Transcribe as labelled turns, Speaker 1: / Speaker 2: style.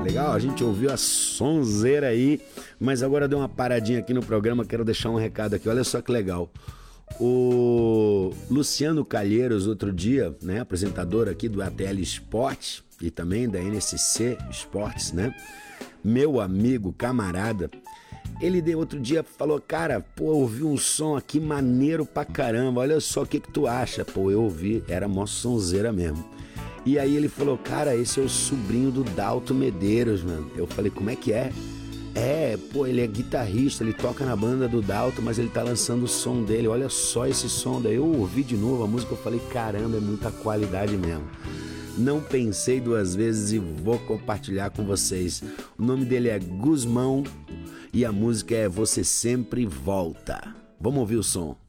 Speaker 1: Legal, a gente ouviu a sonzeira aí, mas agora deu uma paradinha aqui no programa, quero deixar um recado aqui, olha só que legal. O Luciano Calheiros, outro dia, né, apresentador aqui do ATL Esporte e também da NSC Esportes, né, meu amigo, camarada, ele de outro dia falou, cara, pô, ouvi um som aqui maneiro pra caramba, olha só o que tu acha? Pô, eu ouvi, era mó sonzeira mesmo. E aí ele falou, cara, esse é o sobrinho do Dalto Medeiros, mano. Eu falei, como é que é? Pô, ele é guitarrista, ele toca na banda do Dalto, mas ele tá lançando o som dele, olha só esse som. Daí eu ouvi de novo a música, eu falei, caramba, é muita qualidade mesmo. Não pensei duas vezes e vou compartilhar com vocês. O nome dele é Guzmão e a música é Você Sempre Volta. Vamos ouvir o som.